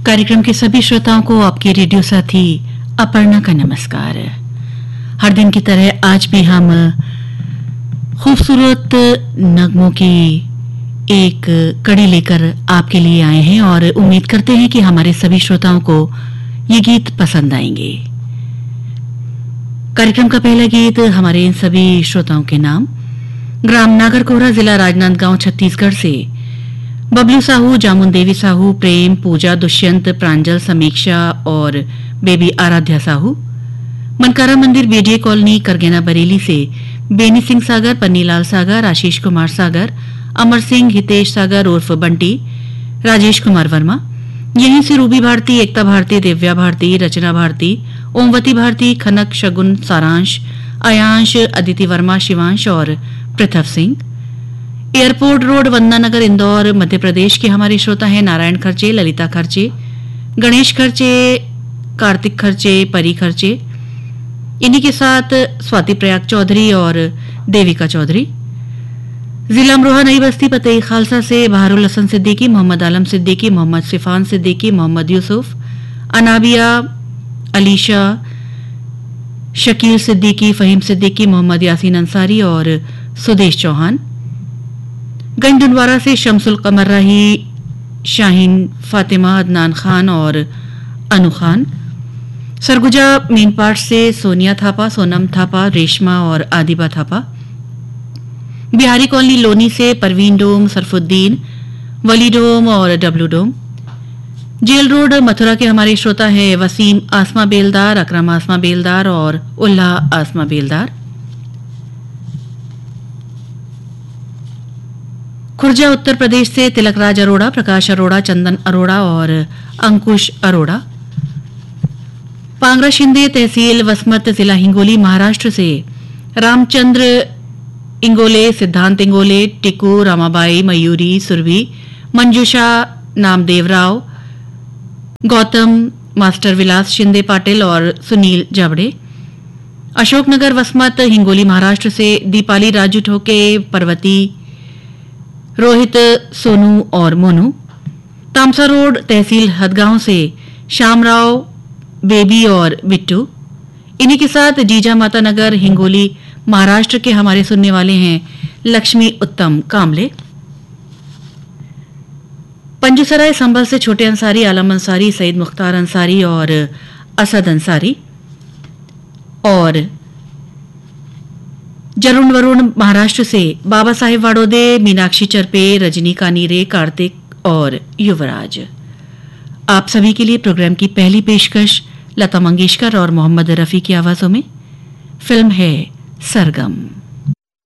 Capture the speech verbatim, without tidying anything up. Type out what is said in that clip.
कार्यक्रम के सभी श्रोताओं को आपके रेडियो साथी अपर्णा का नमस्कार। हर दिन की तरह आज भी हम खूबसूरत नगमों की एक कड़ी लेकर आपके लिए आए हैं और उम्मीद करते हैं कि हमारे सभी श्रोताओं को ये गीत पसंद आएंगे। कार्यक्रम का पहला गीत हमारे इन सभी श्रोताओं के नाम ग्राम नागरकोहरा, जिला राजनांदगांव, छत्तीसगढ़ से बबलू साहू, जामुन देवी साहू, प्रेम, पूजा, दुष्यंत, प्रांजल, समीक्षा और बेबी आराध्या साहू। मनकारा मंदिर, बीडीए कॉलोनी, करगेना, बरेली से बेनी सिंह सागर, पन्नीलाल सागर, आशीष कुमार सागर, अमर सिंह, हितेश सागर उर्फ बंटी, राजेश कुमार वर्मा। यहीं से रूबी भारती, एकता भारती, दिव्या भारती, रचना भारती, ओमवती भारती, खनक, शगुन, सारांश, अयांश, अदिति वर्मा, शिवांश और पृथव सिंह। एयरपोर्ट रोड, वंदना नगर, इंदौर, मध्य प्रदेश के हमारे श्रोता हैं नारायण खर्चे, ललिता खर्चे, गणेश खर्चे, कार्तिक खर्चे, परी खर्चे। इन्हीं के साथ स्वाति प्रयाग चौधरी और देविका चौधरी। जिला अमरोहा, नई बस्ती, पतई खालसा से बहारुल हसन सिद्दीकी, मोहम्मद आलम सिद्दीकी, मोहम्मद सिफान सिद्दीकी, मोहम्मद यूसुफ, अनाबिया, अलीशा, शकील सिद्दीकी, फहीम सिद्दीकी, मोहम्मद यासीन अंसारी और सुदेश चौहान। गंजडुनवारा से शमसुल कमर राही, शाहीन, फातिमा, अदनान खान और अनु खान। सरगुजा मीनपाट से सोनिया थापा, सोनम थापा, रेशमा और आदिबा थापा। बिहारी कॉलोनी, लोनी से परवीन डोम, सरफुद्दीन, वली डोम और डब्लू डोम। जेल रोड, मथुरा के हमारे श्रोता हैं वसीम आसमा बेलदार, अकरम आसमा बेलदार और उल्लाह आसमा बेलदार। खुर्जा उत्तर प्रदेश से तिलकराज अरोड़ा, प्रकाश अरोड़ा, चंदन अरोड़ा और अंकुश अरोड़ा। पांगरा शिंदे, तहसील वसमत, जिला हिंगोली, महाराष्ट्र से रामचंद्र इंगोले, सिद्धांत इंगोले, टिकू, रामाबाई, मयूरी, सुरभि, मंजूषा, नामदेवराव, गौतम, मास्टर विलास शिंदे पाटिल और सुनील जाबड़े। अशोकनगर वसमत, हिंगोली, महाराष्ट्र से दीपाली, राजू ठोके, पर्वती, रोहित, सोनू और मोनू। तामसा रोड, तहसील हदगांव से श्यामराव, बेबी और बिट्टू। इन्हीं के साथ जीजा माता नगर, हिंगोली, महाराष्ट्र के हमारे सुनने वाले हैं लक्ष्मी उत्तम कामले। पंजसराय संभल से छोटे अंसारी, आलम अंसारी, सईद मुख्तार अंसारी और असद अंसारी। और जरुण वरुण, महाराष्ट्र से बाबा साहेब वाडोदे, मीनाक्षी चरपे, रजनी कानीरे, कार्तिक और युवराज। आप सभी के लिए प्रोग्राम की पहली पेशकश लता मंगेशकर और मोहम्मद रफी की आवाजों में। फिल्म है सरगम।